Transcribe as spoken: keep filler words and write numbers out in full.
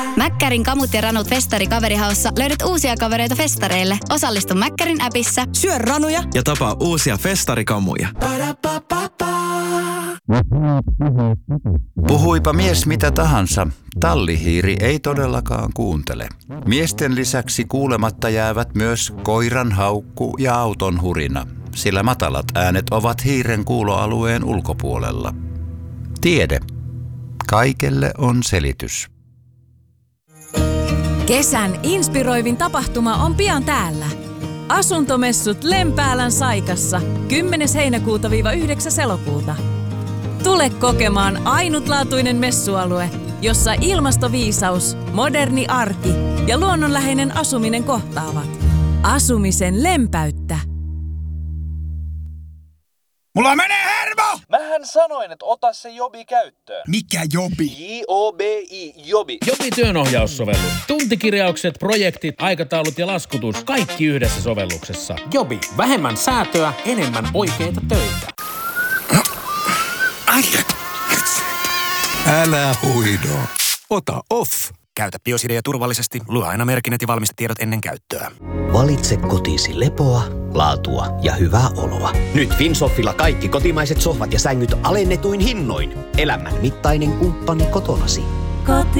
Mäkkärin kamut ja ranut festari kaverihaussa löydät uusia kavereita festareille. Osallistu Mäkkärin appissa. Syö ranuja ja tapaa uusia festarikamuja. Puhuipa mies mitä tahansa, tallihiiri ei todellakaan kuuntele. Miesten lisäksi kuulematta jäävät myös koiran haukku ja auton hurina, sillä matalat äänet ovat hiiren kuuloalueen ulkopuolella. Tiede. Kaikelle on selitys. Kesän inspiroivin tapahtuma on pian täällä. Asuntomessut Lempäälän Saikassa kymmenes heinäkuuta yhdeksäs elokuuta. Tule kokemaan ainutlaatuinen messualue, jossa ilmastoviisaus, moderni arki ja luonnonläheinen asuminen kohtaavat. Asumisen lempeyttä. Mulla menee hermo! Mähän sanoin, että ota se Jobi käyttöön. Mikä Jobi? J O B I, Jobi. Jobi työnohjaussovellus. Tuntikirjaukset, projektit, aikataulut ja laskutus. Kaikki yhdessä sovelluksessa. Jobi. Vähemmän säätöä, enemmän oikeita töitä. Ai. Älä huido. Ota off. Käytä Biosidea turvallisesti. Lue aina merkinnät ja valmistetiedot ennen käyttöä. Valitse kotiisi lepoa, laatua ja hyvää oloa. Nyt Finsoffilla kaikki kotimaiset sohvat ja sängyt alennetuin hinnoin. Elämän mittainen kumppani kotonasi. Koti.